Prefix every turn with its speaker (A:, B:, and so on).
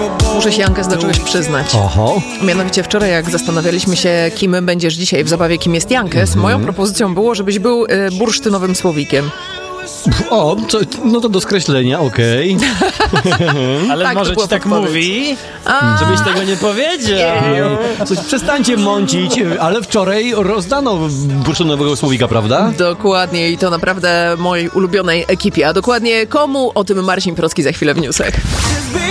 A: Muszę się, Jankes, do czegoś przyznać.
B: Oho.
A: Mianowicie wczoraj, jak zastanawialiśmy się, kim będziesz dzisiaj w zabawie, kim jest Jankes, moją propozycją było, żebyś był bursztynowym słowikiem.
B: O, no to do skreślenia, okej.
C: Ale
A: Tak, to
C: może
A: była
C: ci tak
A: podpowiedź.
C: mówi, żebyś tego nie powiedział.
B: Coś, przestańcie mącić, ale wczoraj rozdano bursztynowego słowika, prawda?
A: Dokładnie, i to naprawdę mojej ulubionej ekipie. A dokładnie komu? O tym Marcin Procki za chwilę w newsach.